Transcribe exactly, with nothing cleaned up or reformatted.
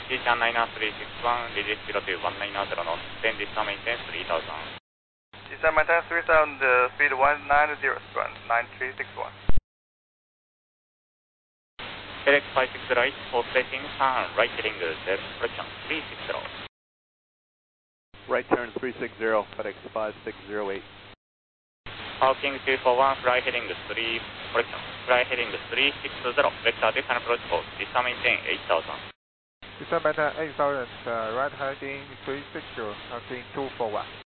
Decision niner three six one, release zero two one nine zero knots, then distant maintain three thousand. Distant maintain three thousand, uh, speed one nine zero, nine three six one. Select five six right, offsetting, turn right heading zero, correction three six zero. Right turn three six zero, FedEx five six zero eight. Parking two four one, fly heading three, correction, fly heading three six zero, vector descent approach course, distant maintain eight thousand. Distant maintain eight thousand, uh, right heading three six zero, parking two four one.